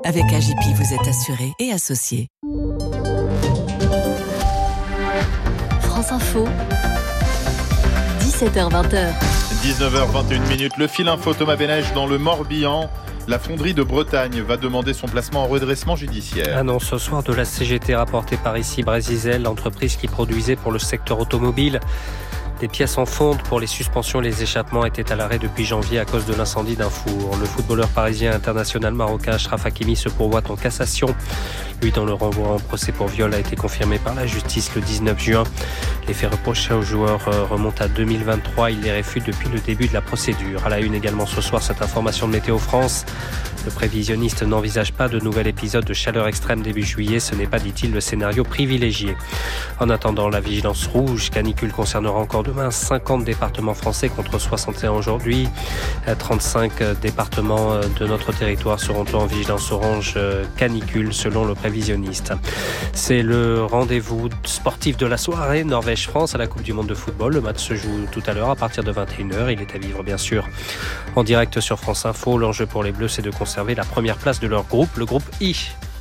Avec AJP, vous êtes assuré et associé. France Info, 17h-20h. 19h21, le fil info Thomas Bénèche dans le Morbihan. La fonderie de Bretagne va demander son placement en redressement judiciaire. Annonce ce soir de la CGT rapportée par ici Brasizel, l'entreprise qui produisait pour le secteur automobile des pièces en fonte pour les suspensions et les échappements étaient à l'arrêt depuis janvier à cause de l'incendie d'un four. Le footballeur parisien international marocain Achraf Hakimi se pourvoit en cassation. Lui, dont le renvoi en procès pour viol a été confirmé par la justice le 19 juin. Les faits reprochés au joueur remontent à 2023. Il les réfute depuis le début de la procédure. À la une également ce soir, cette information de Météo France. Le prévisionniste n'envisage pas de nouvel épisode de chaleur extrême début juillet. Ce n'est pas, dit-il, le scénario privilégié. En attendant, la vigilance rouge canicule concernera encore demain 50 départements français contre 61 aujourd'hui. 35 départements de notre territoire seront en vigilance orange canicule selon le prévisionniste. C'est le rendez-vous sportif de la soirée Norvège-France à la Coupe du Monde de football. Le match se joue tout à l'heure à partir de 21h. Il est à vivre bien sûr en direct sur France Info. L'enjeu pour les Bleus, c'est de conserver la première place de leur groupe, le groupe I.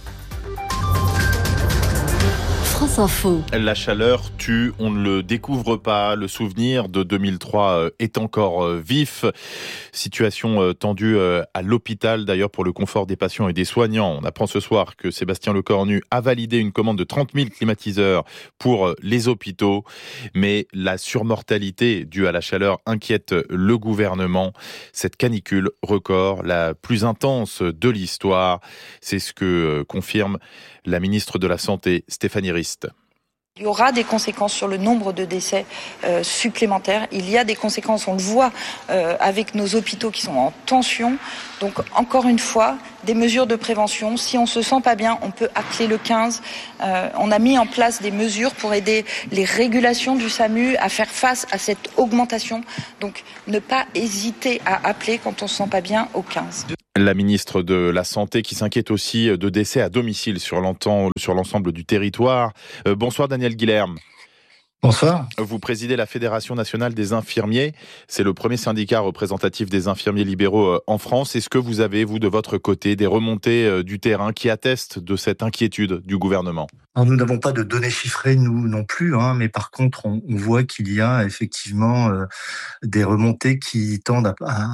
France Info. La chaleur tue, on ne le découvre pas. Le souvenir de 2003 est encore vif. Situation tendue à l'hôpital, d'ailleurs, pour le confort des patients et des soignants. On apprend ce soir que Sébastien Lecornu a validé une commande de 30 000 climatiseurs pour les hôpitaux. Mais la surmortalité due à la chaleur inquiète le gouvernement. Cette canicule record, la plus intense de l'histoire, c'est ce que confirme la ministre de la Santé, Stéphanie Rist. Il y aura des conséquences sur le nombre de décès supplémentaires. Il y a des conséquences, on le voit, avec nos hôpitaux qui sont en tension. Donc, encore une fois, des mesures de prévention. Si on se sent pas bien, on peut appeler le 15. On a mis en place des mesures pour aider les régulations du SAMU à faire face à cette augmentation. Donc, ne pas hésiter à appeler quand on se sent pas bien au 15. La ministre de la Santé qui s'inquiète aussi de décès à domicile sur l'ensemble du territoire. Bonsoir Daniel Guilherme. Bonsoir. Vous présidez la Fédération nationale des infirmiers. C'est le premier syndicat représentatif des infirmiers libéraux en France. Est-ce que vous avez, vous, de votre côté, des remontées du terrain qui attestent de cette inquiétude du gouvernement ? Alors, nous n'avons pas de données chiffrées, nous non plus, mais par contre, on voit qu'il y a effectivement des remontées qui tendent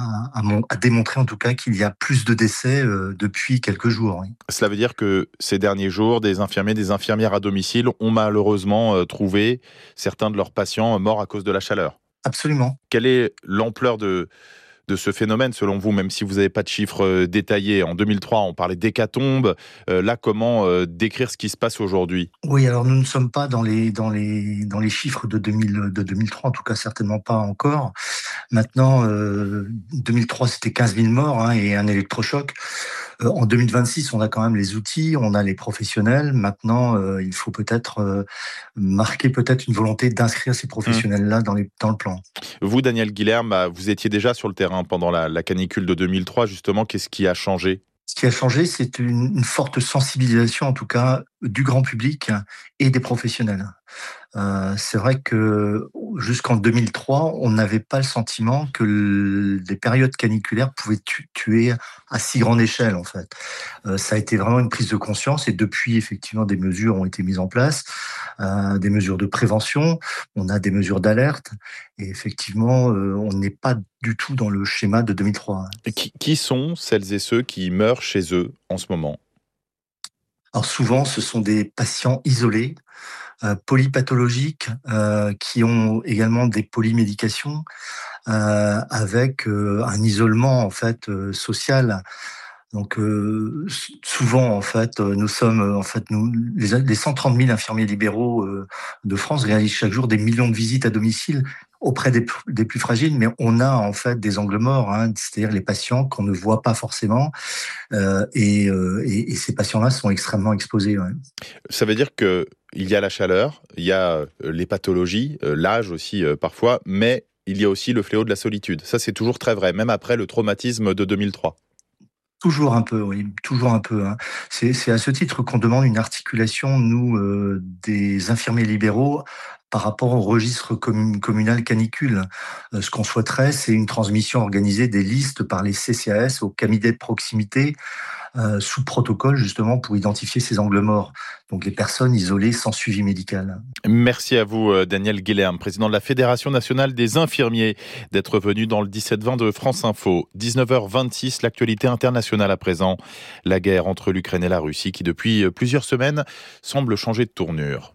à démontrer en tout cas qu'il y a plus de décès depuis quelques jours. Oui. Cela veut dire que ces derniers jours, des infirmiers, des infirmières à domicile ont malheureusement trouvé certains de leurs patients morts à cause de la chaleur. Absolument. Quelle est l'ampleur de ce phénomène, selon vous, même si vous n'avez pas de chiffres détaillés? En 2003, on parlait d'hécatombe. Là, comment décrire ce qui se passe aujourd'hui? Oui, alors nous ne sommes pas dans les chiffres de 2003, en tout cas certainement pas encore. Maintenant, 2003, c'était 15 000 morts et un électrochoc. En 2026, on a quand même les outils, on a les professionnels. Maintenant, il faut peut-être marquer une volonté d'inscrire ces professionnels-là dans le plan. Vous, Daniel Guilherme, vous étiez déjà sur le terrain pendant la canicule de 2003. Justement, qu'est-ce qui a changé ? Ce qui a changé, c'est une forte sensibilisation, en tout cas, du grand public et des professionnels. C'est vrai que jusqu'en 2003, on n'avait pas le sentiment que les périodes caniculaires pouvaient tuer à si grande échelle, en fait. Ça a été vraiment une prise de conscience et depuis, effectivement, des mesures ont été mises en place, des mesures de prévention, on a des mesures d'alerte et effectivement, on n'est pas du tout dans le schéma de 2003. Qui sont celles et ceux qui meurent chez eux en ce moment ? Alors souvent, ce sont des patients isolés, polypathologiques, qui ont également des polymédications, avec un isolement en fait social. Donc souvent en fait, nous sommes les 130 000 infirmiers libéraux de France réalisent chaque jour des millions de visites à domicile auprès des plus fragiles, mais on a en fait des angles morts, c'est-à-dire les patients qu'on ne voit pas forcément, et ces patients-là sont extrêmement exposés. Ouais. Ça veut dire que il y a la chaleur, il y a les pathologies, l'âge aussi parfois, mais il y a aussi le fléau de la solitude. Ça, c'est toujours très vrai, même après le traumatisme de 2003. Toujours un peu, oui, toujours un peu. C'est à ce titre qu'on demande une articulation, nous, des infirmiers libéraux, par rapport au registre communal canicule. Ce qu'on souhaiterait, c'est une transmission organisée des listes par les CCAS aux cabinets de proximité, sous protocole justement pour identifier ces angles morts. Donc les personnes isolées sans suivi médical. Merci à vous, Daniel Guilherme, président de la Fédération nationale des infirmiers, d'être venu dans le 17-20 de France Info. 19h26, l'actualité internationale à présent. La guerre entre l'Ukraine et la Russie qui, depuis plusieurs semaines, semble changer de tournure.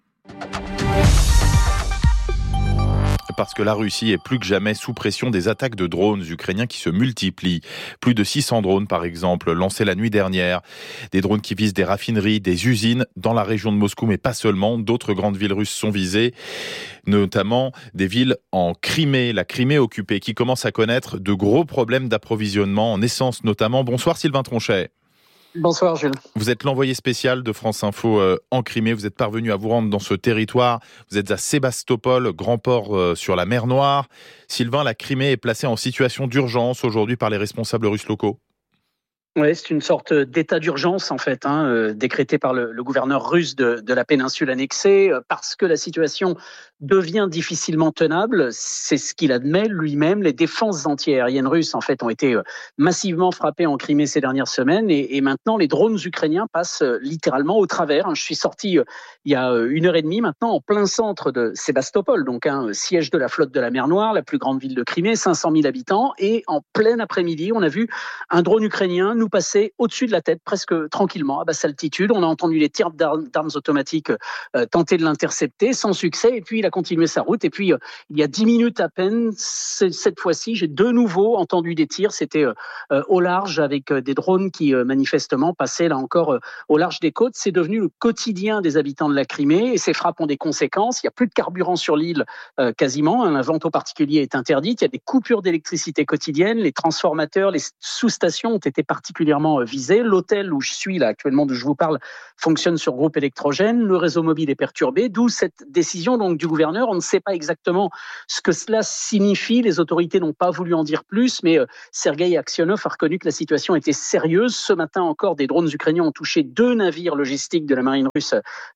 Parce que la Russie est plus que jamais sous pression des attaques de drones ukrainiens qui se multiplient. Plus de 600 drones, par exemple, lancés la nuit dernière. Des drones qui visent des raffineries, des usines dans la région de Moscou, mais pas seulement. D'autres grandes villes russes sont visées, notamment des villes en Crimée, la Crimée occupée, qui commence à connaître de gros problèmes d'approvisionnement, en essence notamment. Bonsoir Sylvain Tronchet. Bonsoir Jules. Vous êtes l'envoyé spécial de France Info en Crimée. Vous êtes parvenu à vous rendre dans ce territoire. Vous êtes à Sébastopol, grand port sur la mer Noire. Sylvain, la Crimée est placée en situation d'urgence aujourd'hui par les responsables russes locaux. Oui, c'est une sorte d'état d'urgence en fait, décrété par le gouverneur russe de la péninsule annexée, parce que la situation devient difficilement tenable. C'est ce qu'il admet lui-même. Les défenses antiaériennes russes en fait ont été massivement frappées en Crimée ces dernières semaines, et maintenant les drones ukrainiens passent littéralement au travers. Je suis sorti il y a 1h30 maintenant en plein centre de Sébastopol, donc siège de la flotte de la mer Noire, la plus grande ville de Crimée, 500 000 habitants, et en plein après-midi, on a vu un drone ukrainien nous passer au-dessus de la tête, presque tranquillement, à basse altitude. On a entendu les tirs d'armes automatiques tenter de l'intercepter, sans succès, et puis il a continué sa route. Et puis, il y a 10 minutes à peine, cette fois-ci, j'ai de nouveau entendu des tirs. C'était au large, avec des drones qui, manifestement, passaient là encore au large des côtes. C'est devenu le quotidien des habitants de la Crimée, et ces frappes ont des conséquences. Il n'y a plus de carburant sur l'île, quasiment. La vente aux particuliers est interdite. Il y a des coupures d'électricité quotidiennes. Les transformateurs, les sous-stations ont été particulièrement visé. L'hôtel où je suis là actuellement, d'où je vous parle, fonctionne sur groupe électrogène. Le réseau mobile est perturbé, d'où cette décision donc du gouverneur. On ne sait pas exactement ce que cela signifie. Les autorités n'ont pas voulu en dire plus, mais Sergueï Aksionov a reconnu que la situation était sérieuse. Ce matin encore, des drones ukrainiens ont touché 2 navires logistiques de la marine russe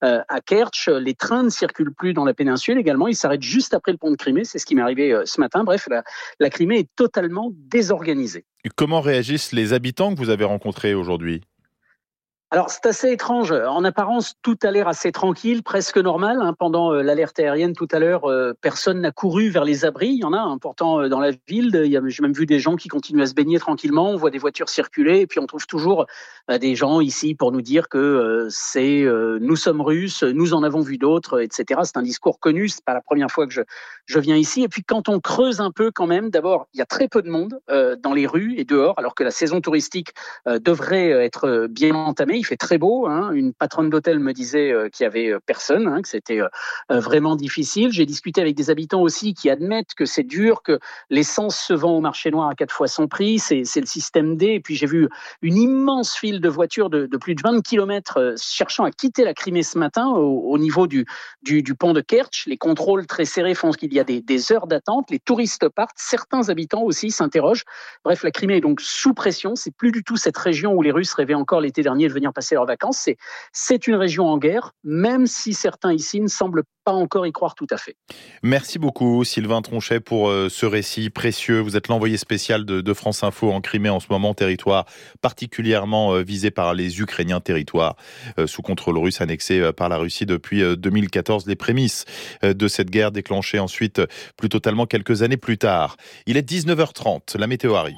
à Kerch. Les trains ne circulent plus dans la péninsule également. Ils s'arrêtent juste après le pont de Crimée. C'est ce qui m'est arrivé ce matin. Bref, la Crimée est totalement désorganisée. Comment réagissent les habitants que vous avez rencontrés aujourd'hui ? Alors, c'est assez étrange. En apparence, tout a l'air assez tranquille, presque normal. Pendant l'alerte aérienne tout à l'heure, personne n'a couru vers les abris. Il y en a pourtant dans la ville. J'ai même vu des gens qui continuent à se baigner tranquillement. On voit des voitures circuler et puis on trouve toujours des gens ici pour nous dire que nous sommes Russes, nous en avons vu d'autres, etc. C'est un discours connu. C'est pas la première fois que je viens ici. Et puis quand on creuse un peu quand même, d'abord, il y a très peu de monde dans les rues et dehors, alors que la saison touristique devrait être bien entamée. Il fait très beau. Une patronne d'hôtel me disait qu'il y avait personne, que c'était vraiment difficile. J'ai discuté avec des habitants aussi qui admettent que c'est dur, que l'essence se vend au marché noir à 4 fois son prix. C'est le système D. Et puis j'ai vu une immense file de voitures de plus de 20 km cherchant à quitter la Crimée ce matin au niveau du pont de Kerch. Les contrôles très serrés font qu'il y a des heures d'attente. Les touristes partent. Certains habitants aussi s'interrogent. Bref, la Crimée est donc sous pression. C'est plus du tout cette région où les Russes rêvaient encore l'été dernier de venir passer leurs vacances. C'est une région en guerre, même si certains ici ne semblent pas encore y croire tout à fait. Merci beaucoup Sylvain Tronchet pour ce récit précieux. Vous êtes l'envoyé spécial de France Info en Crimée en ce moment, territoire particulièrement visé par les Ukrainiens, territoire sous contrôle russe annexé par la Russie depuis 2014. Les prémices de cette guerre déclenchée ensuite plus totalement quelques années plus tard. Il est 19h30, la météo arrive.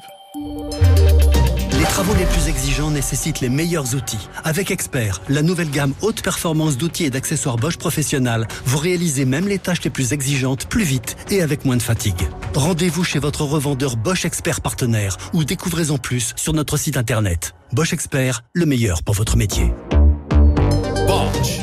Les travaux les plus exigeants nécessitent les meilleurs outils. Avec Expert, la nouvelle gamme haute performance d'outils et d'accessoires Bosch Professionnal, vous réalisez même les tâches les plus exigeantes plus vite et avec moins de fatigue. Rendez-vous chez votre revendeur Bosch Expert partenaire ou découvrez-en plus sur notre site internet. Bosch Expert, le meilleur pour votre métier. Bosch.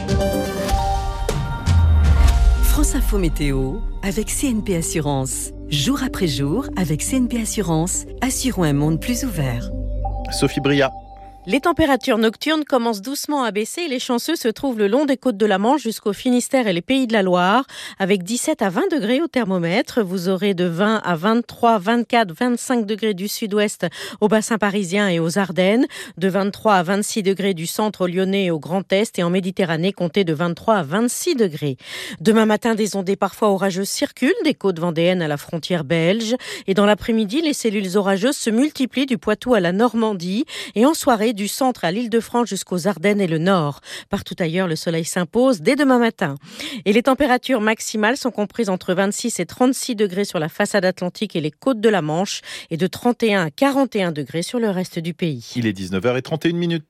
France Info Météo avec CNP Assurance. Jour après jour, avec CNP Assurance, assurons un monde plus ouvert. Sophie Bria. Les températures nocturnes commencent doucement à baisser et les chanceux se trouvent le long des côtes de la Manche jusqu'au Finistère et les Pays de la Loire. Avec 17 à 20 degrés au thermomètre, vous aurez de 20 à 23, 24, 25 degrés du sud-ouest au bassin parisien et aux Ardennes, de 23 à 26 degrés du centre lyonnais et au Grand Est et en Méditerranée, comptez de 23 à 26 degrés. Demain matin, des ondées parfois orageuses circulent des côtes vendéennes à la frontière belge et dans l'après-midi, les cellules orageuses se multiplient du Poitou à la Normandie et en soirée, du centre à l'Île-de-France jusqu'aux Ardennes et le Nord. Partout ailleurs, le soleil s'impose dès demain matin. Et les températures maximales sont comprises entre 26 et 36 degrés sur la façade atlantique et les côtes de la Manche et de 31 à 41 degrés sur le reste du pays. Il est 19h31.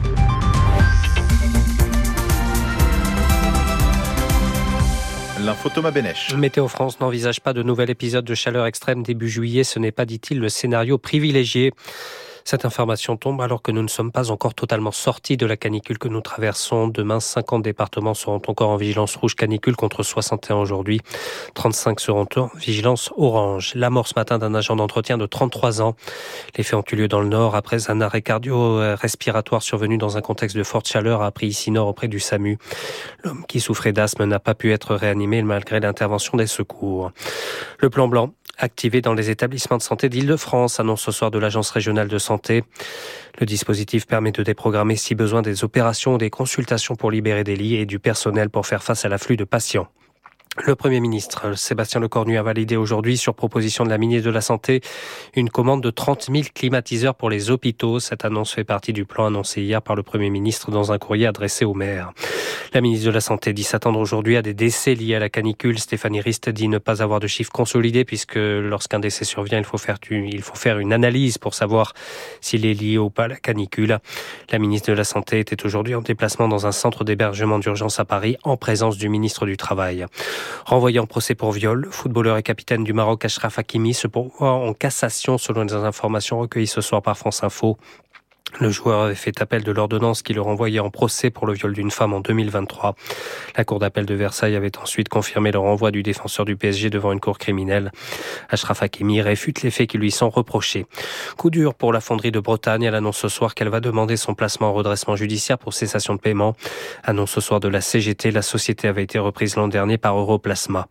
L'info Thomas Benech. Météo France n'envisage pas de nouvel épisode de chaleur extrême début juillet. Ce n'est pas, dit-il, le scénario privilégié. Cette information tombe alors que nous ne sommes pas encore totalement sortis de la canicule que nous traversons. Demain, 50 départements seront encore en vigilance rouge canicule contre 61 aujourd'hui. 35 seront en vigilance orange. La mort ce matin d'un agent d'entretien de 33 ans. Les faits ont eu lieu dans le Nord après un arrêt cardio-respiratoire survenu dans un contexte de forte chaleur à Appris-Ici-Nord auprès du SAMU. L'homme qui souffrait d'asthme n'a pas pu être réanimé malgré l'intervention des secours. Le plan blanc activé dans les établissements de santé d'Île-de-France, annonce ce soir de l'Agence régionale de santé. Le dispositif permet de déprogrammer si besoin des opérations ou des consultations pour libérer des lits et du personnel pour faire face à l'afflux de patients. Le Premier ministre, Sébastien Lecornu, a validé aujourd'hui, sur proposition de la ministre de la Santé, une commande de 30 000 climatiseurs pour les hôpitaux. Cette annonce fait partie du plan annoncé hier par le Premier ministre dans un courrier adressé aux maires. La ministre de la Santé dit s'attendre aujourd'hui à des décès liés à la canicule. Stéphanie Rist dit ne pas avoir de chiffres consolidés puisque lorsqu'un décès survient, il faut faire une analyse pour savoir s'il est lié ou pas à la canicule. La ministre de la Santé était aujourd'hui en déplacement dans un centre d'hébergement d'urgence à Paris en présence du ministre du Travail. Renvoyé en procès pour viol, le footballeur et capitaine du Maroc Achraf Hakimi se pourvoit en cassation selon les informations recueillies ce soir par France Info. Le joueur avait fait appel de l'ordonnance qui le renvoyait en procès pour le viol d'une femme en 2023. La cour d'appel de Versailles avait ensuite confirmé le renvoi du défenseur du PSG devant une cour criminelle. Achraf Hakimi réfute les faits qui lui sont reprochés. Coup dur pour la fonderie de Bretagne. Elle annonce ce soir qu'elle va demander son placement en redressement judiciaire pour cessation de paiement. Annonce ce soir de la CGT. La société avait été reprise l'an dernier par Europlasma.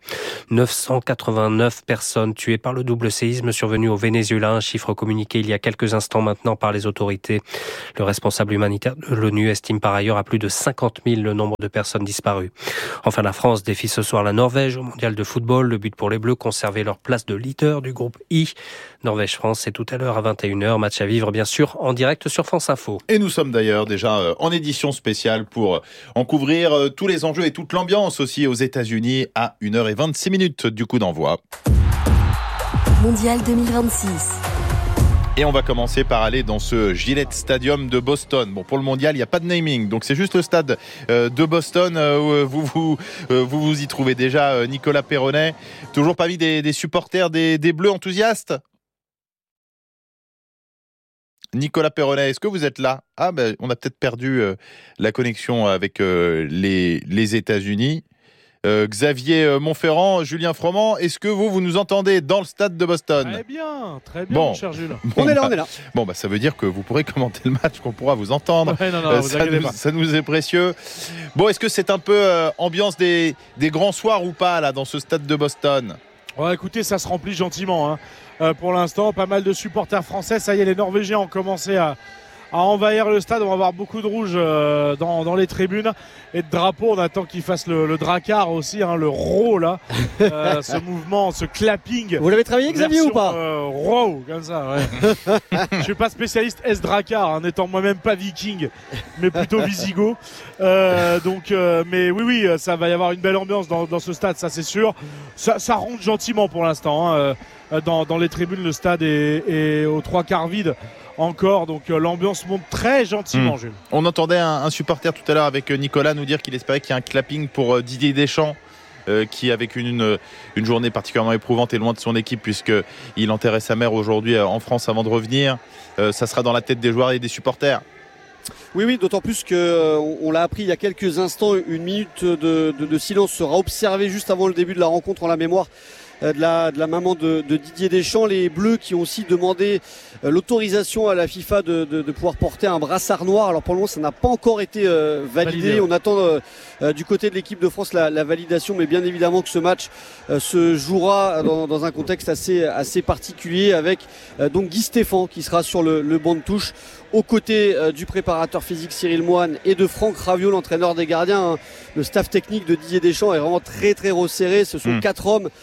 989 personnes tuées par le double séisme survenu au Venezuela. Un chiffre communiqué il y a quelques instants maintenant par les autorités. Le responsable humanitaire de l'ONU estime par ailleurs à plus de 50 000 le nombre de personnes disparues. Enfin, la France défie ce soir la Norvège au mondial de football. Le but pour les Bleus, conserver leur place de leader du groupe I. Norvège-France, c'est tout à l'heure à 21h. Match à vivre, bien sûr, en direct sur France Info. Et nous sommes d'ailleurs déjà en édition spéciale pour en couvrir tous les enjeux et toute l'ambiance aussi aux États-Unis à 1h26 du coup d'envoi. Mondial 2026. Et on va commencer par aller dans ce Gillette Stadium de Boston. Bon, pour le mondial, il n'y a pas de naming, donc c'est juste le stade de Boston. Vous y trouvez déjà, Nicolas Perronnet. Toujours pas vu des supporters des Bleus enthousiastes ? Nicolas Perronnet, est-ce que vous êtes là ? Ah, ben, on a peut-être perdu la connexion avec les États-Unis. Xavier Montferrand, Julien Froment, est-ce que vous nous entendez dans le stade de Boston ? Très bien, mon cher Jules. On est là. Bon, ça veut dire que vous pourrez commenter le match, qu'on pourra vous entendre. Ouais, non, vous inquiétez pas. Ça nous est précieux. Bon, est-ce que c'est un peu ambiance des grands soirs ou pas, là, dans ce stade de Boston ? Ouais, écoutez, ça se remplit gentiment. Pour l'instant, pas mal de supporters français. Ça y est, les Norvégiens ont commencé à envahir le stade. On va avoir beaucoup de rouge dans les tribunes et de drapeaux. On attend qu'ils fassent le dracard aussi, le row là, ce mouvement, ce clapping. Vous l'avez travaillé, Xavier, ou pas row, comme ça, ouais. Je suis pas spécialiste S-dracard, n'étant moi-même pas viking, mais plutôt visigoth. Mais oui, ça va y avoir une belle ambiance dans ce stade, ça c'est sûr. Ça rentre gentiment pour l'instant. Dans les tribunes, le stade est aux 3/4 vide encore, donc l'ambiance monte très gentiment, Jules. On entendait un supporter tout à l'heure avec Nicolas nous dire qu'il espérait qu'il y ait un clapping pour Didier Deschamps, qui avec une journée particulièrement éprouvante est loin de son équipe puisqu'il enterrait sa mère aujourd'hui en France avant de revenir. Ça sera dans la tête des joueurs et des supporters. Oui, d'autant plus qu'on l'a appris il y a quelques instants, une minute de silence sera observée juste avant le début de la rencontre en la mémoire de la maman de Didier Deschamps. Les Bleus qui ont aussi demandé l'autorisation à la FIFA de pouvoir porter un brassard noir. Alors pour le moment, ça n'a pas encore été validé. On attend du côté de l'équipe de France la validation, mais bien évidemment que ce match se jouera dans un contexte assez particulier avec donc Guy Stéphane qui sera sur le banc de touche aux côtés du préparateur physique Cyril Moine et de Franck Raviot, l'entraîneur des gardiens. Le staff technique de Didier Deschamps est vraiment très très resserré. Ce sont 4 hommes qui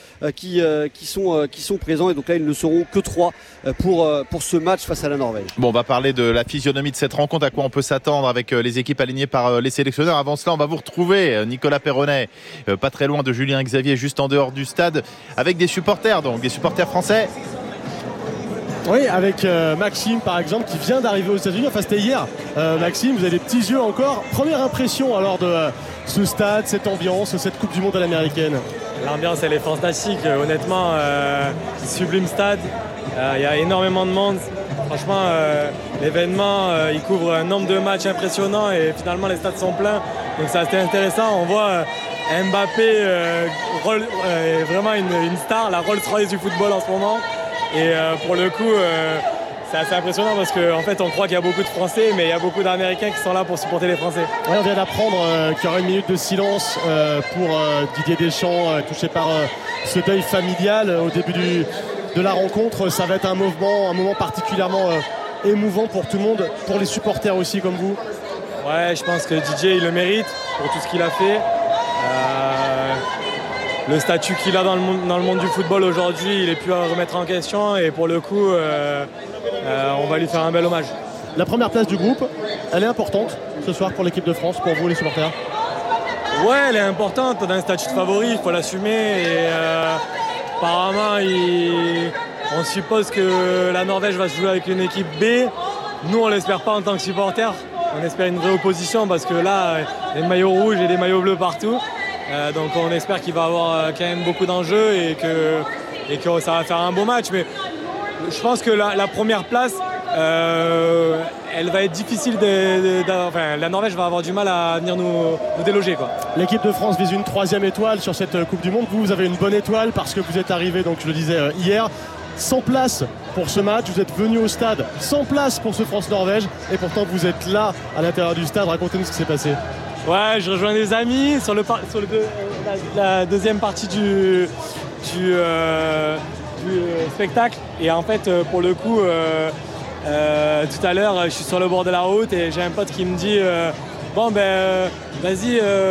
qui sont présents, et donc là ils ne seront que 3 pour ce match face à la Norvège. Bon, on va parler de la physionomie de cette rencontre, à quoi on peut s'attendre avec les équipes alignées par les sélectionneurs. Avant cela, on va vous retrouver, Nicolas Perronnet, pas très loin de Julien Xavier, juste en dehors du stade, avec des supporters, donc des supporters français. Oui, avec Maxime par exemple qui vient d'arriver aux États-Unis. Enfin, c'était hier. Maxime, vous avez des petits yeux encore. Première impression alors de ce stade, cette ambiance, cette Coupe du Monde à l'américaine? L'ambiance, elle est fantastique. Honnêtement, sublime stade. Il y a énormément de monde. Franchement, l'événement, il couvre un nombre de matchs impressionnant et finalement les stades sont pleins. Donc c'est assez intéressant. On voit Mbappé, vraiment une star, la Rolls-Royce du football en ce moment. Et pour le coup, c'est assez impressionnant parce qu'en fait, on croit qu'il y a beaucoup de Français, mais il y a beaucoup d'Américains qui sont là pour supporter les Français. Ouais, on vient d'apprendre qu'il y aura une minute de silence pour Didier Deschamps, touché par ce deuil familial au début de la rencontre. Ça va être un moment particulièrement émouvant pour tout le monde, pour les supporters aussi comme vous. Ouais, je pense que Didier, il le mérite pour tout ce qu'il a fait. Le statut qu'il a dans le monde du football aujourd'hui, il est plus à remettre en question et pour le coup, on va lui faire un bel hommage. La première place du groupe, elle est importante ce soir pour l'équipe de France, pour vous les supporters? Ouais, elle est importante, on a un statut de favori, il faut l'assumer et apparemment on suppose que la Norvège va se jouer avec une équipe B. Nous on l'espère pas en tant que supporters, on espère une vraie opposition parce que là, il y a des maillots rouges et des maillots bleus partout. Donc on espère qu'il va y avoir quand même beaucoup d'enjeux et que ça va faire un beau match. Mais je pense que la première place, elle va être difficile. La Norvège va avoir du mal à venir nous déloger, quoi. L'équipe de France vise une 3e étoile sur cette Coupe du Monde. Vous avez une bonne étoile parce que vous êtes arrivé, donc je le disais hier, sans place pour ce match. Vous êtes venu au stade sans place pour ce France-Norvège et pourtant vous êtes là à l'intérieur du stade. Racontez-nous ce qui s'est passé. Ouais, je rejoins des amis sur la deuxième partie du spectacle. Et en fait, pour le coup, tout à l'heure, je suis sur le bord de la route et j'ai un pote qui me dit bon ben, vas-y.